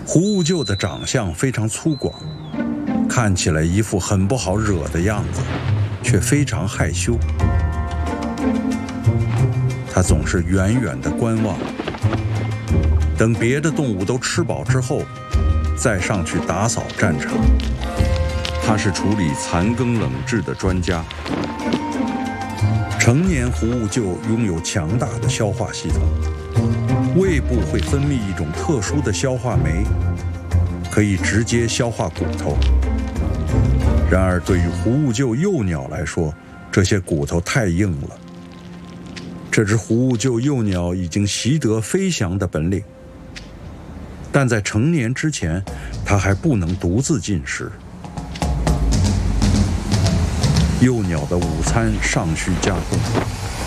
胡无咎的长相非常粗犷，看起来一副很不好惹的样子，却非常害羞。他总是远远地观望，等别的动物都吃饱之后，再上去打扫战场。他是处理残羹冷炙的专家。成年胡无咎拥有强大的消化系统，胃部会分泌一种特殊的消化酶，可以直接消化骨头。然而对于胡无咎幼鸟来说，这些骨头太硬了。这只胡无咎幼鸟已经习得飞翔的本领，但在成年之前，它还不能独自进食。幼鸟的午餐尚需加工。